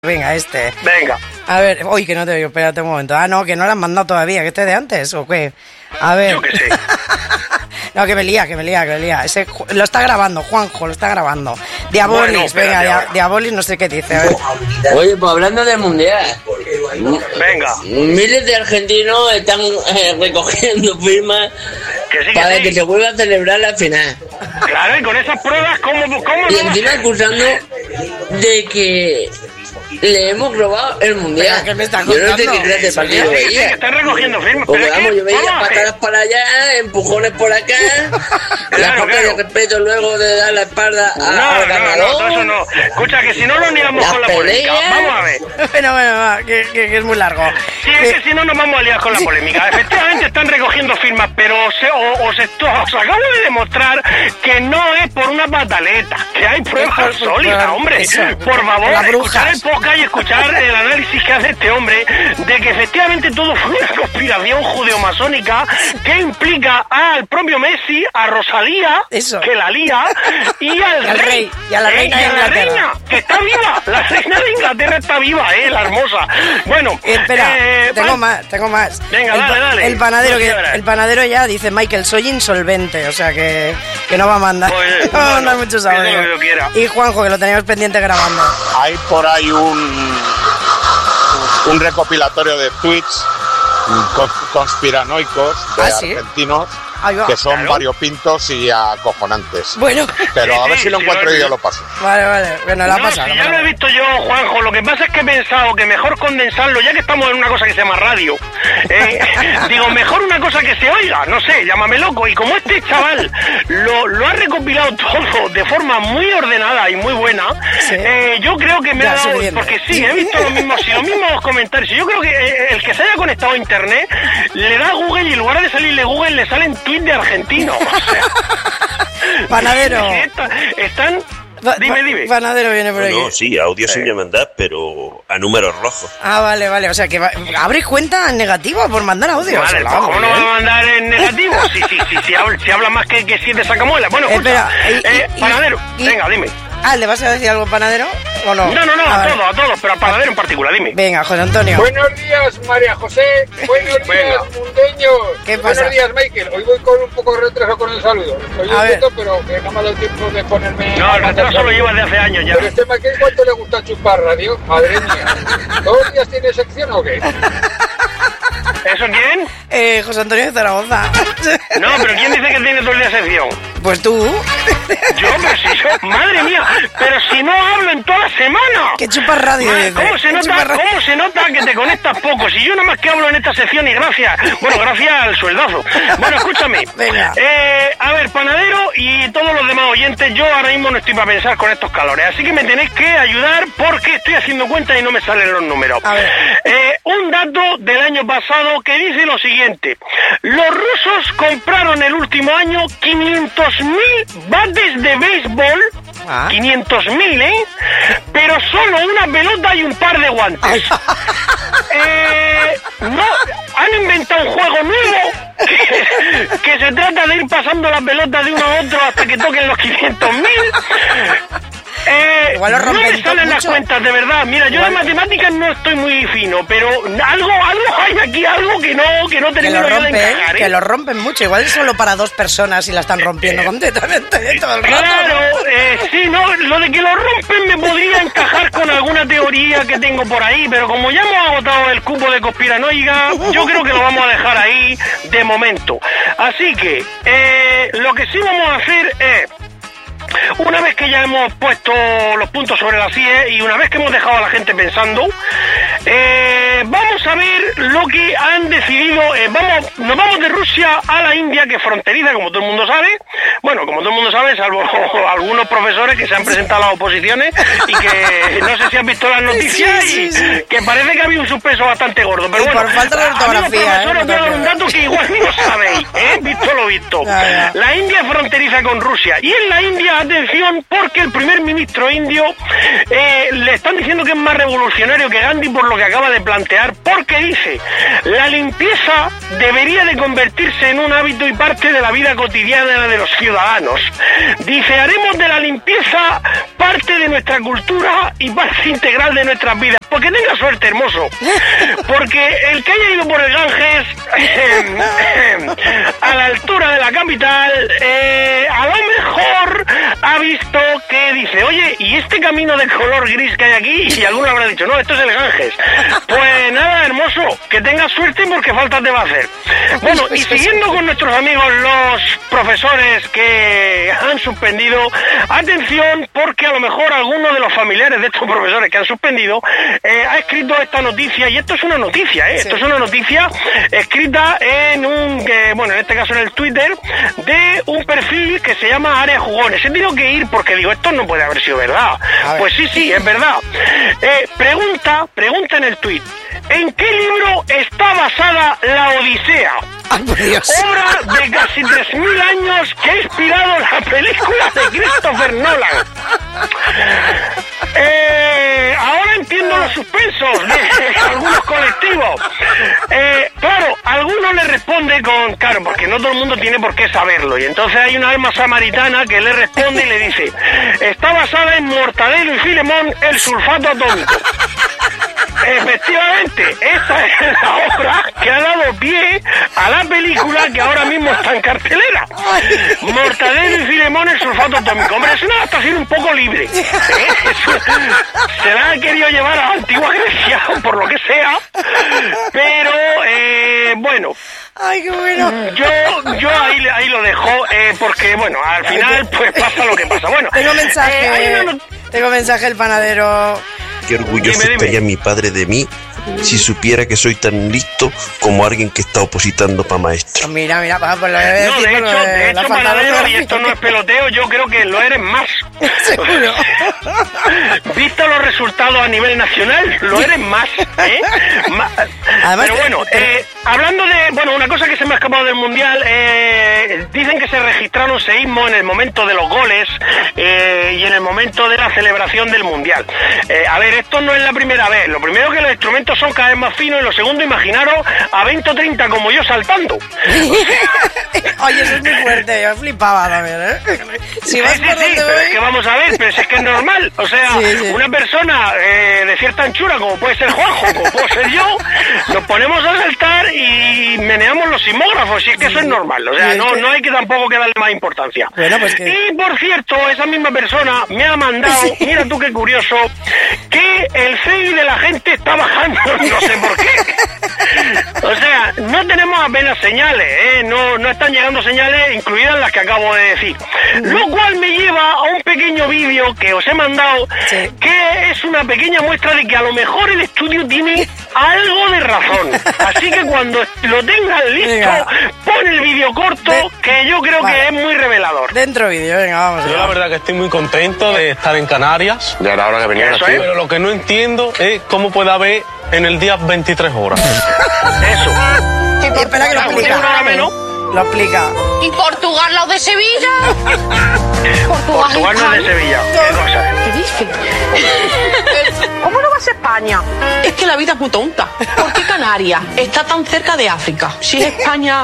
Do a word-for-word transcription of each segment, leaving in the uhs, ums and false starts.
Venga, este. Venga. A ver, uy, que no te oigo, espérate un momento. Ah, no, que no lo han mandado todavía, que este es de antes, ¿o qué? A ver. Yo que sé. No, que me lía, que me lía, que me lía. Ese, lo está grabando, Juanjo, lo está grabando. Diabolis, bueno, venga, dia, Diabolis no sé qué dice. A ver. Oye, pues hablando del mundial. Venga. Miles de argentinos están eh, recogiendo firmas que sí, que para sí. que se vuelva a celebrar la final. Claro, y con esas pruebas, ¿cómo, cómo Y no? encima acusando de que le hemos robado el mundial. ¿Qué me está yo no sé contando? qué clase de partido Sí, sí, veía. que están recogiendo firmas. Porque pero es vamos, que, yo veía vamos a ver. patadas para allá, empujones por acá, la Claro, falta claro. de respeto luego de dar la espalda a- No, al no, no, ganador. todo eso no. Escucha, que si no nos liamos La con la polémica. pelea. Vamos a ver. Bueno, bueno, va, que, que, que es muy largo. Sí, es que si no nos vamos a liar con la polémica. Efectivamente están recogiendo firmas, pero se, o, os, esto, os acabo de demostrar que no es por una pataleta, que hay pruebas por- por- sólidas, por- hombre. eso. Por favor, Las escuchar brujas. el podcast y escuchar el análisis que hace este hombre de que efectivamente todo fue una conspiración judeomasónica que implica al propio Messi, a Rosalía, Eso. que la lía, y al, Y al rey, y a la eh, reina y de a la Inglaterra. reina, que está viva. La reina de Inglaterra está viva, eh, la hermosa. Bueno, Eh, espera, eh, tengo va- más, tengo más. Venga, el, dale, dale. El panadero, No que, quiebras. el panadero ya dice, Michael, soy insolvente, o sea que, que no va a mandar, Pues, no va a mandar bueno, muchos que diga audios. lo que quiera. Y Juanjo, que lo teníamos pendiente grabando. Hay por ahí un, un recopilatorio de tweets cons- conspiranoicos de ¿Ah, sí? argentinos Ahí va. que son Claro. variopintos y acojonantes. Bueno, Pero a ver Sí, si lo sí, encuentro sí. y yo lo paso. vale, vale, bueno, la No, pasa. si la ya pasa. lo he visto yo, Juanjo. Lo que pasa es que he pensado que mejor condensarlo, ya que estamos en una cosa que se llama radio. eh, digo, mejor una cosa que se oiga, no sé, llámame loco. Y como este chaval lo, lo ha recopilado todo de forma muy ordenada y muy buena, Sí. eh, yo creo que me Ya, ha dado. suficiente. Porque sí, he visto los mismos, sí, los mismos comentarios. Y yo creo que eh, el que se haya conectado a internet le da a Google y en lugar de salirle Google le salen tweets de argentinos. O sea, Panadero. sí, está- están. Pa- Dime, pa- dime. Panadero viene por aquí. No, sí, audio se voy a mandar, pero a números rojos. Ah, vale, vale, o sea que va- ¿abre cuenta negativa por mandar audio? Vale, Se la pues, va ¿cómo muy no va bien. a mandar en negativo? Sí, sí, sí, sí, habla, si habla más que, que siete sacamuelas. Bueno, Eh, escucha, espera, y- eh, y- panadero, y- venga, dime. Ah, ¿le vas a decir algo, panadero? ¿O no? No, no, no, Ah, a vale. todos, a todos, pero al panadero en particular, dime. Venga, José Antonio. Buenos días, María José. Buenos días, Venga. mundeños. ¿Qué pasa? Buenos días, Michael. Hoy voy con un poco de retraso con el saludo. Estoy A ver. oyendo, pero que no me ha dado tiempo de ponerme... No, el retraso lo llevas de hace años ya. Pero este Michael, ¿cuánto le gusta chupar radio? Madre mía. ¿Todos los días tiene sección o qué? ¿Eso quién? Eh, José Antonio de Zaragoza. No, pero ¿quién dice que tiene todo el día sección? Pues tú. Yo, pero si yo, madre mía, pero si no hablo en toda la semana. Que chupas radio, Madre, dice. ¿Cómo se Que nota, chupas radio. cómo se nota que te conectas poco? Si yo nada más que hablo en esta sección y gracias, bueno, gracias al sueldazo. Bueno, escúchame. Venga. Eh, a ver, panadero y todos los demás oyentes, yo ahora mismo no estoy para pensar con estos calores, así que me tenéis que ayudar porque estoy haciendo cuenta y no me salen los números. A ver. Eh, un dato del año pasado que dice lo siguiente. Los rusos compraron el último año quinientos mil bates de béisbol. Ah. quinientos mil, ¿eh? Pero solo una pelota y un par de guantes. Eh, no, han inventado un juego nuevo que, que se trata de ir pasando la pelota de uno a otro hasta que toquen los quinientos mil. Eh, Igual lo no rompen me salen las mucho. cuentas, de verdad. Mira, yo Igual- de matemáticas no estoy muy fino, pero algo, algo hay aquí, algo que no, que no Que termino lo yo de rompen, encajar, ¿eh? que lo rompen mucho. Igual es solo para dos personas y la están rompiendo completamente todo el rato. Claro, eh, sí, no, lo de que lo rompen me podría encajar con alguna teoría que tengo por ahí, pero como ya hemos agotado el cupo de conspiranoica, yo creo que lo vamos a dejar ahí de momento. Así que, eh, lo que sí vamos a hacer es... Una vez que ya hemos puesto los puntos sobre las I E y una vez que hemos dejado a la gente pensando, eh, vamos a ver lo que han decidido. Eh, vamos, nos vamos de Rusia a la India, que es fronteriza, como todo el mundo sabe. Bueno, como todo el mundo sabe, salvo algunos profesores que se han presentado a las oposiciones y que no sé si han visto las noticias Sí, sí, sí. y que parece que había un suspenso bastante gordo. Pero Y bueno, por falta de amigos ortografía, profesores, ¿eh? os voy a dar un No te dato que igual no sabéis, ¿eh? Visto lo visto. Ya, ya. La India es fronteriza con Rusia y en la India, atención porque el primer ministro indio eh, le están diciendo que es más revolucionario que Gandhi por lo que acaba de plantear, porque dice, la limpieza debería de convertirse en un hábito y parte de la vida cotidiana de los ciudadanos. Dice, haremos de la limpieza parte de nuestra cultura y parte integral de nuestras vidas. Porque tenga suerte, hermoso. Porque el que haya ido por el Ganges eh, eh, a la altura de la capital, eh, a lo mejor ha visto que dice, oye, ¿y este camino de color gris que hay aquí? Y alguno habrá dicho, no, esto es el Ganges. Pues nada, hermoso, que tengas suerte porque falta te va a hacer. Bueno, y siguiendo con nuestros amigos los profesores que han suspendido, atención, porque a lo mejor alguno de los familiares de estos profesores que han suspendido eh, ha escrito esta noticia, y esto es una noticia, ¿eh? Sí. Esto es una noticia escrita en un, eh, bueno, en este caso en el Twitter, de un perfil que se llama Área Jugones. He tenido que ir porque digo, esto no puede haber sido verdad. Pues sí, sí, es verdad. Eh, pregunta, pregunta en el tweet, ¿en qué libro está basada la Odisea? Ay, por Dios. Obra de casi tres mil años que ha inspirado la película de Christopher Nolan. Eh, ahora entiendo los suspensos de algunos colectivos. Eh, claro, alguno le responde con, claro, porque no todo el mundo tiene por qué saberlo. Y entonces hay una alma samaritana que le responde y le dice, está basada en Mortadelo y Filemón, el sulfato atómico. Efectivamente, esa es la obra que ha dado pie a la película que ahora mismo está en cartelera. Mortadelo y Filemón, el sulfato atómico. Hombre, es una adaptación un poco libre. ¿eh? Se la han querido llevar a la antigua Grecia, por lo que sea. Pero, eh, bueno... Ay, qué bueno. Yo, yo ahí, ahí lo dejo, eh, porque, bueno, al final, pues pasa lo que pasa. Bueno, tengo mensaje, eh, una... tengo mensaje del panadero. Qué orgulloso dime, dime. estaría mi padre de mí si supiera que soy tan listo como alguien que está opositando para maestro. Mira, mira, pues lo de decir, no, de hecho, de, de hecho panadero, y esto no es peloteo, yo creo que lo eres más. Seguro. Visto los resultados a nivel nacional, lo eres más, ¿eh? Además, pero bueno, eh, hablando de, bueno, una cosa que se me ha escapado del Mundial, eh, dicen que se registraron seísmos en el momento de los goles eh, y en el momento de la celebración del Mundial. Eh, a ver, esto no es la primera vez. Lo primero que los instrumentos son cada vez más finos y lo segundo, imaginaros a veinte o treinta como yo saltando. Oye, eso es muy fuerte, yo flipaba también, ¿eh? Si vas sí, sí, sí, pero es que vamos a ver, pero si es que es normal. O sea, sí, sí. una persona eh, de cierta anchura, como puede ser Juanjo, como puedo ser yo, nos ponemos a saltar y meneamos los sismógrafos, y es que eso es normal. O sea, no, no hay que tampoco que darle más importancia. Bueno, pues que... Y por cierto, esa misma persona me ha mandado, mira tú qué curioso, que el C I de la gente está bajando, no sé por qué. O sea, no tenemos apenas señales, ¿eh? No, no están llegando señales, incluidas las que acabo de decir. Lo cual me lleva a un pequeño vídeo que os he mandado, sí. que es una pequeña muestra de que a lo mejor el estudio tiene algo de razón. Así que cuando lo tengan listo, venga. Pon el vídeo corto, de... que yo creo vale. que es muy revelador. Dentro vídeo, venga, vamos. Yo la verdad que estoy muy contento de estar en Canarias. Ya era hora que venía aquí. Pero lo que no entiendo es cómo puede haber en el día veintitrés horas. Eso. Y espera que lo explica. Una hora menos. Lo explica. ¿Y Portugal lo de Sevilla? Portugal, Portugal no es de Sevilla. ¿Qué cosa? ¿Qué dices? ¿Cómo no va a ser España? Es que la vida es muy tonta. ¿Por qué Canarias está tan cerca de África? Si es España...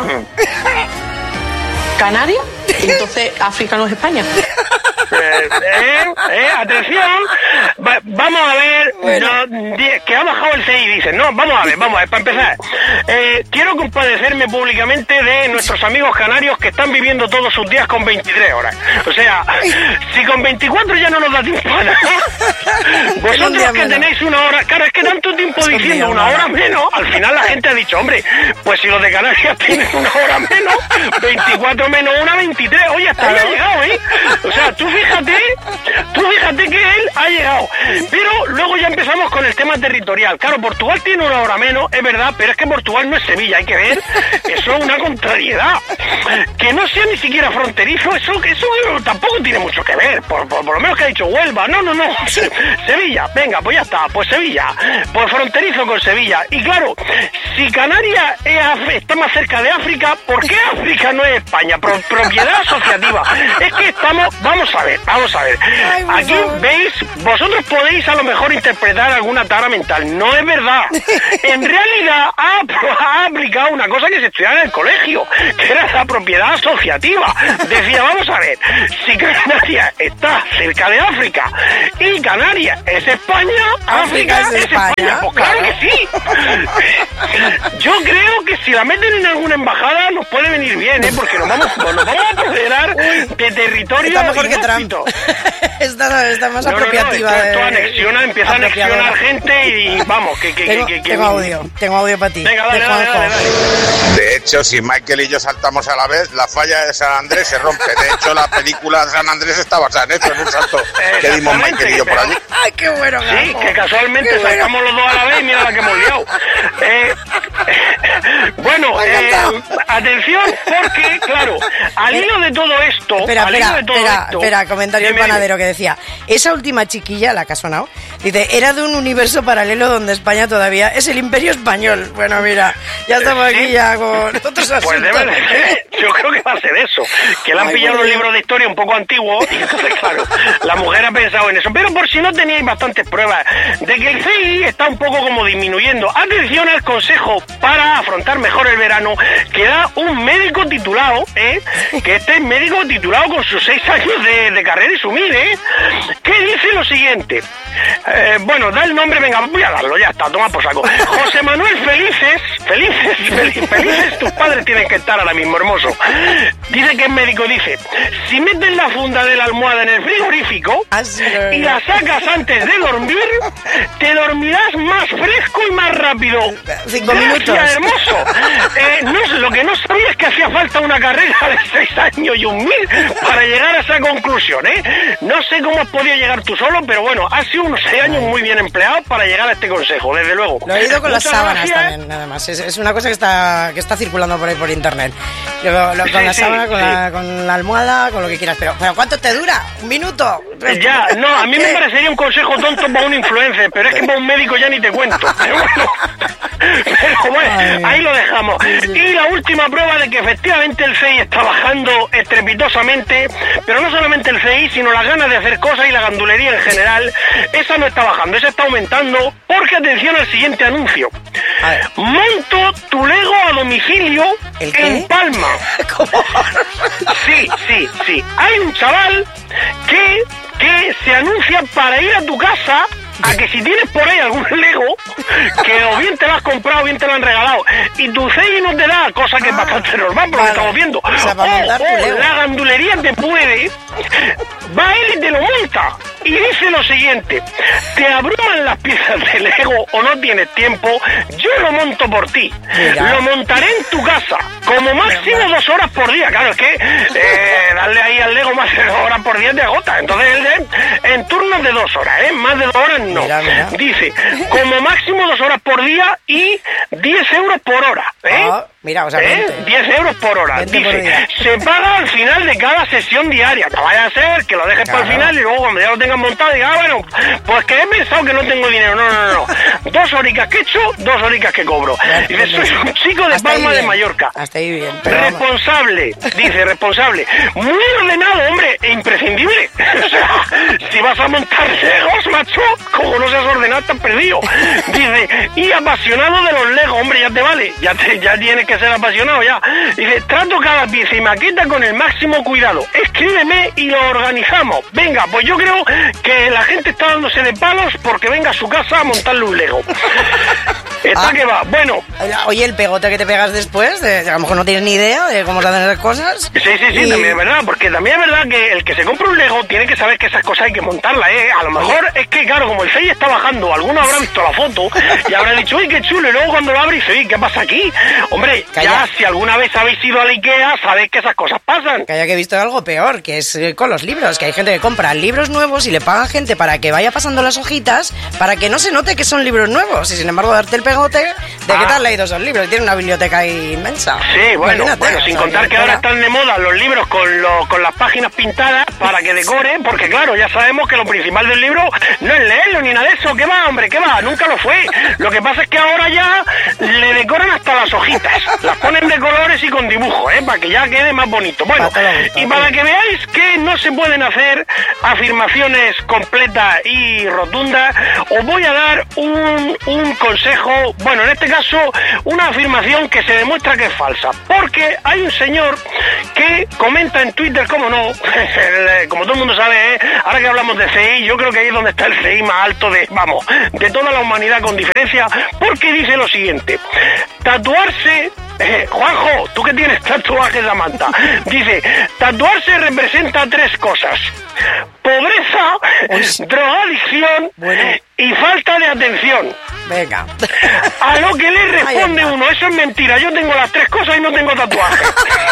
¿Canarias? Entonces África no es España. Eh, eh, eh, atención, Va, vamos a ver, bueno. no, que ha bajado el C I, dicen, no, vamos a ver, vamos a ver, para empezar, eh, quiero compadecerme públicamente de nuestros amigos canarios que están viviendo todos sus días con veintitrés horas, o sea, si con veinticuatro ya no nos da tiempo a nada, vosotros que menos. Tenéis una hora, claro, es que tanto tiempo es diciendo una hora menos, al final la gente ha dicho, hombre, pues si los de Canarias tienen una hora menos, veinticuatro menos una, veintitrés, oye, hasta ahí ha llegado, ¿eh? O sea, tú fíjate, tú fíjate que él ha llegado. Pero luego ya empezamos con el tema territorial. Claro, Portugal tiene una hora menos, es verdad, pero es que Portugal no es Sevilla, hay que ver. Eso es una contrariedad. Que no sea ni siquiera fronterizo, eso, eso tampoco tiene mucho que ver. Por, por, por lo menos que ha dicho Huelva. No, no, no. Sevilla, venga, pues ya está. Pues Sevilla. Pues fronterizo con Sevilla. Y claro, si Canarias es, está más cerca de África, ¿por qué África no es España? Pro, propiedad asociativa. Es que estamos, vamos a ver. ver, vamos a ver. Ay, Aquí favor. veis, vosotros podéis a lo mejor interpretar alguna tara mental. No es verdad. En realidad ha, ha aplicado una cosa que se estudiaba en el colegio, que era la propiedad asociativa. Decía, vamos a ver, si Canarias está cerca de África y Canarias es España, África, África es es España. España, Pues claro, claro. que sí. Yo creo que si la meten en alguna embajada nos puede venir bien, ¿eh? Porque nos vamos, nos vamos a apoderar de territorio. Está mejor que Trump. inhóspito. Está, está más No, no, no, apropiativa. esto, de- esto anexiona, empieza a apropiadora. anexionar gente y vamos, que... que, Tengo, que, que tengo audio, tengo audio para ti. Venga, de dale, dale, Juanjo. dale, dale. De hecho, si Michael y yo saltamos a la vez, la falla de San Andrés se rompe. De hecho, la película de San Andrés está basada en eso, en un salto que dimos Michael y yo por allí. Ay, qué bueno, Sí, Juanjo. que casualmente Qué bueno. sacamos los dos a la vez y mira la que hemos liado. Eh, bueno, Me ha eh, encantado. atención, porque, claro, al hilo de todo esto... Espera, al hilo espera, de todo espera, esto, espera, comentario del dime, dime. panadero que decía, esa última chiquilla, la que ha sonado, dice, era de un universo paralelo donde España todavía es el imperio español. Bueno, mira, ya estamos aquí ya con otros asuntos. Pues debe de ser, yo creo que va a ser eso, que le han Ay, pillado por los Dios. libros de historia un poco antiguos y entonces claro, la mujer ha pensado en eso, pero por si no teníais bastantes pruebas de que el C I está un poco como disminuyendo, atención al consejo para afrontar mejor el verano que da un médico titulado, ¿eh? que este es médico titulado con sus seis años de, de carrera y su M I R, ¿eh? que dice lo siguiente, eh, bueno, da el nombre, venga, voy a darlo, ya está, toma por saco, José Manuel Felices, Felices, Felices, Felices, tus padres tienen que estar ahora mismo, hermoso. Dice que es médico, dice, si metes la funda de la almohada en el frigorífico Así lo y es. la sacas antes de dormir, te dormirás más fresco y más rápido. Cinco Gracias, minutos. hermoso. Eh, no, lo que no sabía es que hacía falta una carrera de seis años y un mil para llegar a esa conclusión, ¿eh? No sé cómo has podido llegar tú solo, pero bueno, ha sido unos seis años muy bien empleados para llegar a este consejo, desde luego. Lo he oído con las Muchas sábanas gracias. también, nada más. Es, es una cosa que está que está circulando por ahí por internet. Lo- lo- con Sí, la sí, sábana, con, sí. la, con la almohada, con lo que quieras. Pero, pero ¿cuánto te dura? ¿Un minuto? Ya, no, a mí me ¿Qué? parecería un consejo tonto para un influencer, pero es que para un médico ya ni te cuento. Pero bueno, pero bueno, Ay. ahí lo dejamos. Y la última prueba de que efectivamente el C I está bajando estrepitosamente, pero no solamente el C I, sino las ganas de hacer cosas y la gandulería en general, esa no está bajando, esa está aumentando, porque atención al siguiente anuncio. A ver. Monto tu Lego a domicilio ¿El qué? en Palma. ¿Cómo? Sí, sí, sí. Hay un chaval que, que se anuncia para ir a tu casa a que si tienes por ahí algún Lego, que o bien te lo has comprado o bien te lo han regalado, y tu C I no te da, cosa que es Ah, bastante normal porque vale. estamos viendo. O sea, para montar tu o Lego. la gandulería te puede, va él y te lo monta. Y dice lo siguiente, te abruman las piezas de Lego o no tienes tiempo, yo lo monto por ti. Mira. Lo montaré en tu casa, como máximo dos horas por día. Claro, es que eh, darle ahí al Lego más de dos horas por día te agota. Entonces, él de- en turnos de dos horas, ¿eh? Más de dos horas no. Mira, mira. Dice, como máximo dos horas por día y diez euros por hora. ¿eh? Ah, mira, o sea, ¿Eh? veinte. diez euros por hora. veinte por Dice, día. se paga al final de cada sesión diaria. No vaya a ser que lo dejes Claro. para el final y luego cuando ya lo tengas montado diga, ah, bueno, pues que he pensado que no tengo dinero. No, no, no, no. Dos horicas que he hecho, dos horicas que cobro. Ya, Dice, soy un chico de Hasta ahí Palma de bien. Mallorca. Hasta ahí bien. Pero vamos. Responsable, dice, responsable. Muy ordenado, hombre, e imprescindible. O sea, si vas a montar Legos, macho, como no seas ordenado, estás perdido. Dice, y apasionado de los Legos, hombre, ya te vale, ya, te, ya tienes que ser apasionado ya. Dice, trato cada pieza y maqueta con el máximo cuidado. Escríbeme y lo organizamos. Venga, pues yo creo que la gente está dándose de palos porque venga a su casa a montarle un Lego. Está Ah. que va. Bueno, Oye, el pegote que te pegas después, de, a lo mejor no tienes ni idea de cómo se hacen esas cosas. sí, sí, sí, Y- también es verdad, porque también es verdad que el que se compra un Lego tiene que saber que esas cosas hay que montarlas, ¿eh? A lo mejor es que, claro, como el C I está bajando, alguno habrá visto la foto y habrá dicho, uy, qué chulo, y luego cuando lo abre dice, uy, ¿qué pasa aquí? Hombre, Calla. ya si alguna vez habéis ido a la Ikea, sabéis que esas cosas pasan. Que haya que he visto algo peor, que es eh, con los libros, que hay gente que compra libros nuevos y le paga gente para que vaya pasando las hojitas para que no se note que son libros nuevos y sin embargo darte el pegote de que Ah. te has leído esos libros. Tiene una biblioteca ahí inmensa. Sí, bueno, Imagínate, bueno, o sin sea, contar que espera. ahora están de moda los libros con, lo- con las páginas pintadas, para que decore, porque claro, ya sabemos que lo principal del libro no es leerlo ni nada de eso. ¿Qué va, hombre? ¿Qué va? Nunca lo fue. Lo que pasa es que ahora ya le decoran hasta las hojitas. Las ponen de colores y con dibujos, ¿eh? Para que ya quede más bonito. Bueno, y para que veáis que no se pueden hacer afirmaciones completas y rotundas, os voy a dar un, un consejo, bueno, en este caso, una afirmación que se demuestra que es falsa. Porque hay un señor que comenta en Twitter, como no, como todo el mundo sabe, ¿eh? Ahora que hablamos de C I, yo creo que ahí es donde está el C I más alto de, vamos, de toda la humanidad con diferencia, porque dice lo siguiente: tatuarse, eh, Juanjo, tú que tienes tatuajes, Samantha, dice, tatuarse representa tres cosas: pobreza, Uy. drogadicción bueno. y falta de atención. Venga. A lo que le responde Ay, uno, eso es mentira, yo tengo las tres cosas y no tengo tatuajes.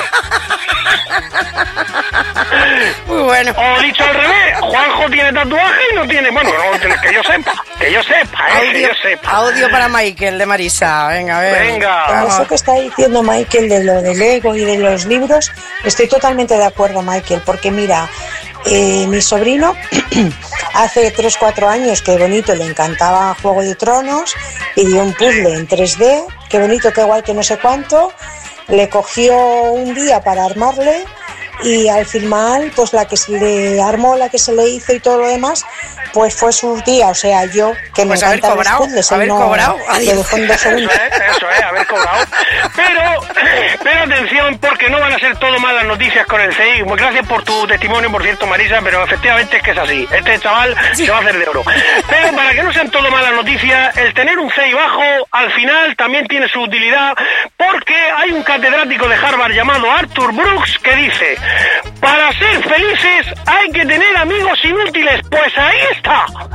Muy bueno. O dicho al revés, Juanjo tiene tatuaje y no tiene, bueno, no, que yo sepa, que yo sepa, eh, audio, que yo sepa. Audio para Michael de Marisa, venga, a ver. Venga. Con eso que está diciendo Michael de lo del ego y de los libros, estoy totalmente de acuerdo, Michael, porque mira, eh, mi sobrino hace tres cuatro años, qué bonito, le encantaba Juego de Tronos, pidió un puzzle en tres D, qué bonito, qué guay, que no sé cuánto, le cogió un día para armarle y al final pues la que se le armó, la que se le hizo y todo lo demás, pues fue su día, o sea, yo que pues me encanta haber cobrado, puzzles, haber no, cobrado, le dejó en dos segundos. Eso es, eso es, haber cobrado. Pero, pero atención, porque no van a ser todo malas noticias con el C I. Muy gracias por tu testimonio, por cierto, Marisa, pero efectivamente es que es así. Este chaval sí. se va a hacer de oro. Pero para que no sean todo malas noticias, el tener un C I bajo, al final también tiene su utilidad, porque hay un catedrático de Harvard llamado Arthur Brooks que dice: para ser felices hay que tener amigos inútiles. Pues ahí está.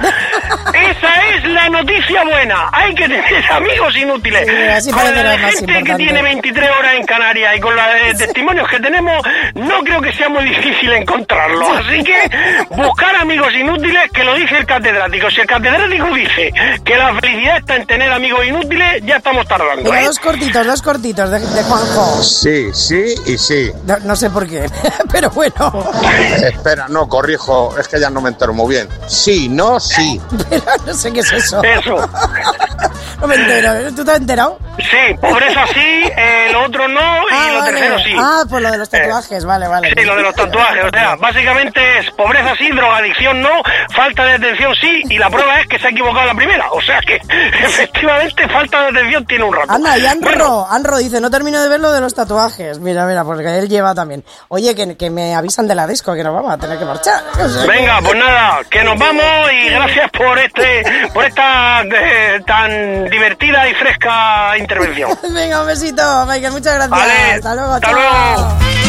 Esa es la noticia buena. Hay que tener amigos inútiles. Sí, con la gente que tiene veintitrés horas en Canarias y con los eh, testimonios que tenemos, no creo que sea muy difícil encontrarlos. Así que buscar amigos inútiles, que lo dice el catedrático. Si el catedrático dice que la felicidad está en tener amigos inútiles, ya estamos tardando. Venga, ¿eh? dos cortitos, dos cortitos de, de Juanjo. Sí, sí y sí. No, no sé por qué, pero bueno. Espera, no, corrijo, es que ya no me entero muy bien. Sí, no, sí. Pero no sé qué es eso. Eso. No me entero. ¿Tú te has enterado? Sí, pobreza sí, el otro no y ah, lo vale. tercero sí. Ah, pues lo de los tatuajes, eh, vale, vale. Sí, lo de los tatuajes, o sea, básicamente es pobreza sí, drogadicción no, falta de atención sí, y la prueba es que se ha equivocado la primera, o sea que efectivamente falta de atención tiene un rato. Anda, y Anro, bueno. Anro dice, no termino de ver lo de los tatuajes. Mira, mira, porque él lleva también. Oye, que, que me avisan de la disco, que nos vamos a tener que marchar. O sea, venga, que... pues nada, que nos vamos y gracias por este, por esta eh, tan divertida y fresca intervención. Venga, un besito, Michael, muchas gracias. Vale, hasta luego, hasta chao. luego.